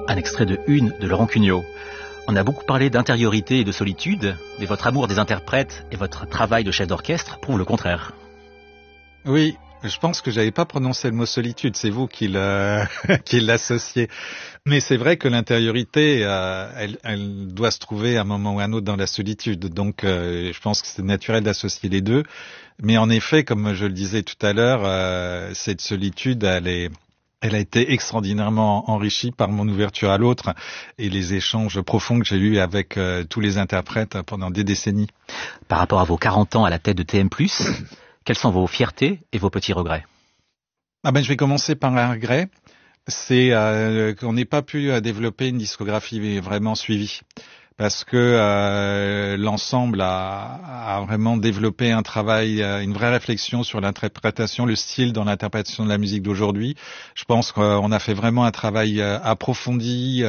un extrait de Une de Laurent Cugnot. On a beaucoup parlé d'intériorité et de solitude, mais votre amour des interprètes et votre travail de chef d'orchestre prouvent le contraire. Oui, je pense que j'avais pas prononcé le mot solitude, c'est vous qui l'associez. Mais c'est vrai que l'intériorité, elle doit se trouver à un moment ou à un autre dans la solitude. Donc je pense que c'est naturel d'associer les deux. Mais en effet, comme je le disais tout à l'heure, cette solitude, elle a été extraordinairement enrichie par mon ouverture à l'autre et les échanges profonds que j'ai eus avec tous les interprètes pendant des décennies. Par rapport à vos 40 ans à la tête de TM+, quelles sont vos fiertés et vos petits regrets? Je vais commencer par un regret. C'est qu'on n'ait pas pu développer une discographie vraiment suivie. Parce que l'ensemble a vraiment développé un travail, une vraie réflexion sur l'interprétation, le style dans l'interprétation de la musique d'aujourd'hui. Je pense qu'on a fait vraiment un travail approfondi,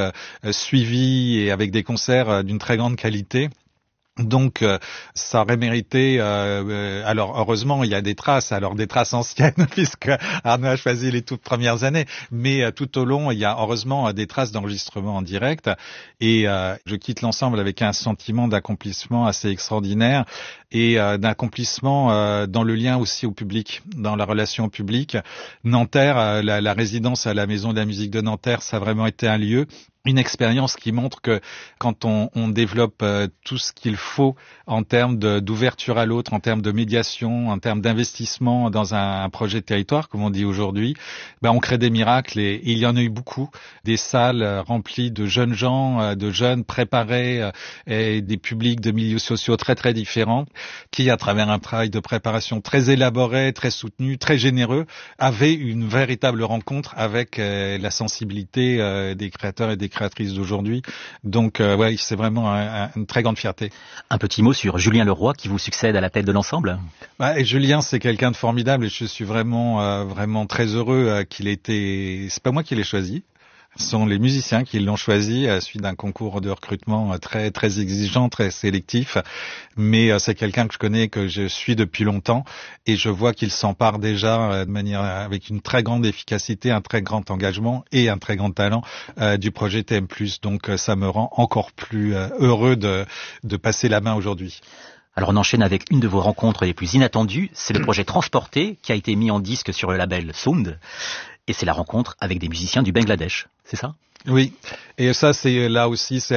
suivi et avec des concerts d'une très grande qualité. Donc, ça aurait mérité. Alors, heureusement, il y a des traces. Alors, des traces anciennes, puisque Arnaud a choisi les toutes premières années. Mais tout au long, il y a heureusement des traces d'enregistrement en direct. Et je quitte l'ensemble avec un sentiment d'accomplissement assez extraordinaire et d'accomplissement dans le lien aussi au public, dans la relation au public. Nanterre, la résidence à la Maison de la musique de Nanterre, ça a vraiment été un lieu. Une expérience qui montre que quand on développe tout ce qu'il faut en termes d'ouverture à l'autre, en termes de médiation, en termes d'investissement dans un projet de territoire, comme on dit aujourd'hui, on crée des miracles et il y en a eu beaucoup. Des salles remplies de jeunes gens, de jeunes préparés et des publics de milieux sociaux très très différents qui, à travers un travail de préparation très élaboré, très soutenu, très généreux, avaient une véritable rencontre avec la sensibilité des créateurs et des créatrices d'aujourd'hui. Donc, c'est vraiment une très grande fierté. Un petit mot sur Julien Leroy qui vous succède à la tête de l'ensemble. Et Julien, c'est quelqu'un de formidable et je suis vraiment très heureux qu'il ait été. C'est pas moi qui l'ai choisi. Ce sont les musiciens qui l'ont choisi à la suite d'un concours de recrutement très très exigeant, très sélectif. Mais c'est quelqu'un que je connais, que je suis depuis longtemps, et je vois qu'il s'empare déjà de manière avec une très grande efficacité, un très grand engagement et un très grand talent du projet TM+. Donc ça me rend encore plus heureux de passer la main aujourd'hui. Alors on enchaîne avec une de vos rencontres les plus inattendues, c'est le projet Transporté qui a été mis en disque sur le label Sound. Et c'est la rencontre avec des musiciens du Bangladesh, c'est ça? Oui, et ça c'est là aussi c'est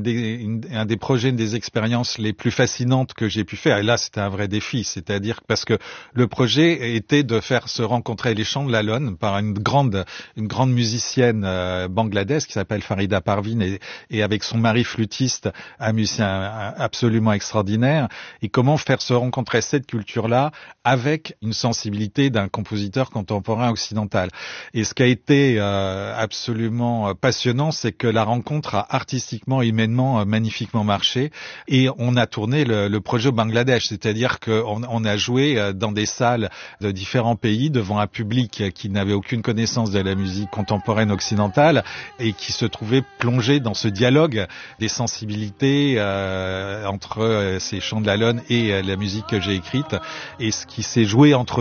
un des projets, une des expériences les plus fascinantes que j'ai pu faire. Et là c'était un vrai défi, c'est-à-dire parce que le projet était de faire se rencontrer les Chants de la Lone par une grande musicienne bangladaise qui s'appelle Farida Parvin et avec son mari flûtiste, un musicien absolument extraordinaire. Et comment faire se rencontrer cette culture-là avec une sensibilité d'un compositeur contemporain occidental. Et ce qui a été absolument passionnant, c'est que la rencontre a artistiquement et humainement magnifiquement marché et on a tourné le projet au Bangladesh, c'est-à-dire qu'on a joué dans des salles de différents pays devant un public qui n'avait aucune connaissance de la musique contemporaine occidentale et qui se trouvait plongé dans ce dialogue des sensibilités entre ces Chants de la Lone et la musique que j'ai écrite et ce qui s'est joué entre